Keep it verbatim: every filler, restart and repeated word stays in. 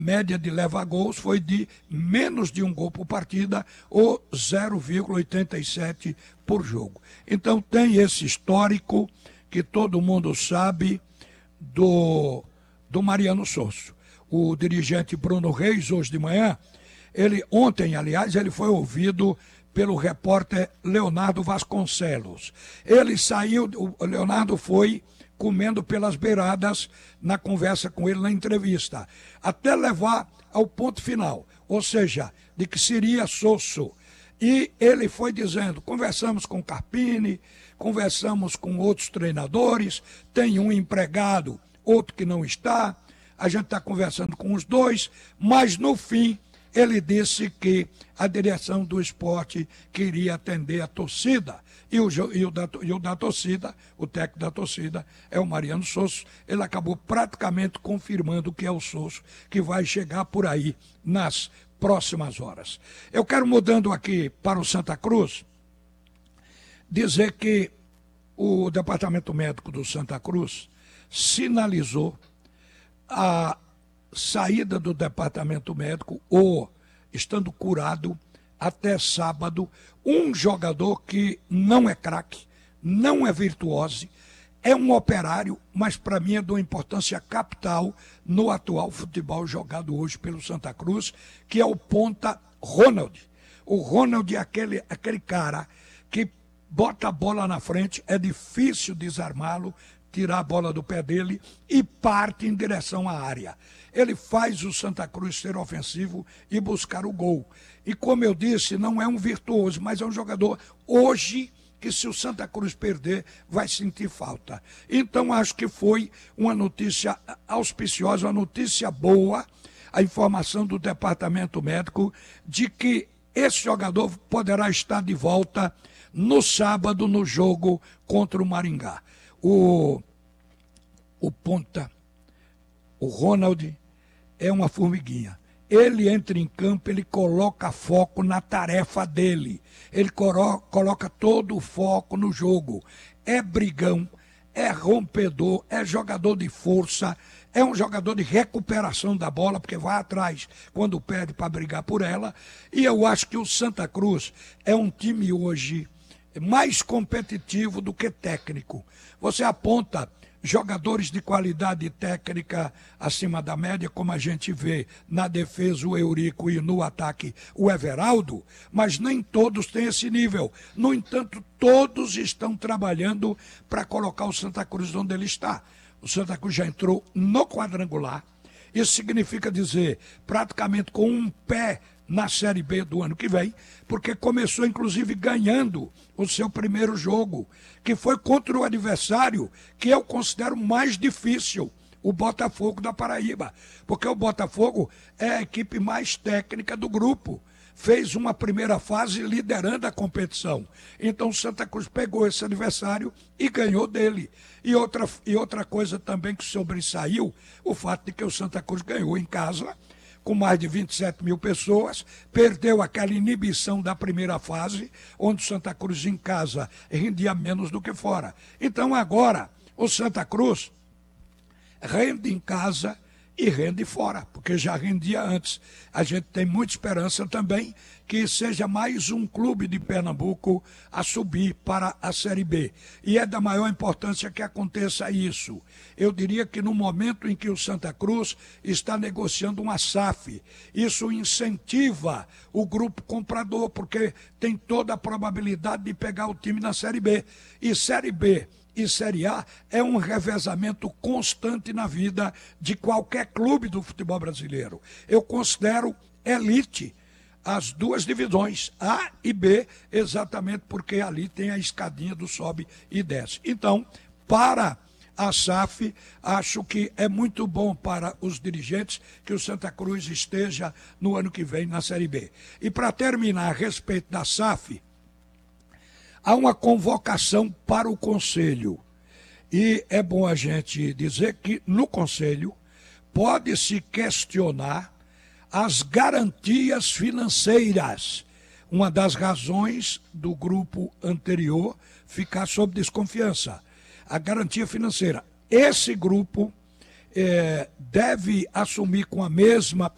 média de leva-gols foi de menos de um gol por partida, ou zero vírgula oitenta e sete por jogo. Então tem esse histórico que todo mundo sabe do, do Mariano Sosso. O dirigente Bruno Reis, hoje de manhã, ele, ontem, aliás, ele foi ouvido pelo repórter Leonardo Vasconcelos. Ele saiu, o Leonardo foi comendo pelas beiradas na conversa com ele, na entrevista, até levar ao ponto final, ou seja, de que seria Sosso. E ele foi dizendo, conversamos com Carpini, conversamos com outros treinadores, tem um empregado, outro que não está, a gente está conversando com os dois, mas no fim ele disse que a direção do esporte queria atender a torcida. E o, e, o da, e o da torcida, o técnico da torcida, é o Mariano Sosso. Ele acabou praticamente confirmando que é o Sosso que vai chegar por aí nas próximas horas. Eu quero, mudando aqui para o Santa Cruz, dizer que o Departamento Médico do Santa Cruz sinalizou a saída do departamento médico, ou estando curado até sábado, um jogador que não é craque, não é virtuose, é um operário, mas para mim é de uma importância capital no atual futebol jogado hoje pelo Santa Cruz, que é o ponta Ronald. O Ronald é aquele, aquele cara que bota a bola na frente, é difícil desarmá-lo, tirar a bola do pé dele e parte em direção à área. Ele faz o Santa Cruz ser ofensivo e buscar o gol. E como eu disse, não é um virtuoso, mas é um jogador hoje que, se o Santa Cruz perder, vai sentir falta. Então acho que foi uma notícia auspiciosa, uma notícia boa, a informação do departamento médico de que esse jogador poderá estar de volta no sábado no jogo contra o Maringá. O, o ponta, o Ronald, é uma formiguinha. Ele entra em campo, ele coloca foco na tarefa dele. Ele coro, coloca todo o foco no jogo. É brigão, é rompedor, é jogador de força, é um jogador de recuperação da bola, porque vai atrás quando perde para brigar por ela. E eu acho que o Santa Cruz é um time hoje mais competitivo do que técnico. Você aponta jogadores de qualidade técnica acima da média, como a gente vê na defesa o Eurico e no ataque o Everaldo, mas nem todos têm esse nível. No entanto, todos estão trabalhando para colocar o Santa Cruz onde ele está. O Santa Cruz já entrou no quadrangular. Isso significa dizer, praticamente com um pé na Série B do ano que vem, porque começou inclusive ganhando o seu primeiro jogo, que foi contra o adversário que eu considero mais difícil, o Botafogo da Paraíba, porque o Botafogo é a equipe mais técnica do grupo, fez uma primeira fase liderando a competição. Então o Santa Cruz pegou esse adversário e ganhou dele. E outra, e outra coisa também que sobressaiu, o fato de que o Santa Cruz ganhou em casa, com mais de vinte e sete mil pessoas, perdeu aquela inibição da primeira fase, onde o Santa Cruz em casa rendia menos do que fora. Então agora o Santa Cruz rende em casa e rende fora, porque já rendia antes. A gente tem muita esperança também que seja mais um clube de Pernambuco a subir para a Série B. E é da maior importância que aconteça isso. Eu diria que no momento em que o Santa Cruz está negociando uma S A F, isso incentiva o grupo comprador, porque tem toda a probabilidade de pegar o time na Série B. E Série B e Série A é um revezamento constante na vida de qualquer clube do futebol brasileiro. Eu considero elite as duas divisões, A e B, exatamente porque ali tem a escadinha do sobe e desce. Então, para a S A F, acho que é muito bom para os dirigentes que o Santa Cruz esteja no ano que vem na Série B. E para terminar, a respeito da S A F, há uma convocação para o Conselho. E é bom a gente dizer que no Conselho pode-se questionar as garantias financeiras. Uma das razões do grupo anterior ficar sob desconfiança. A garantia financeira. Esse grupo eh, deve assumir com a mesma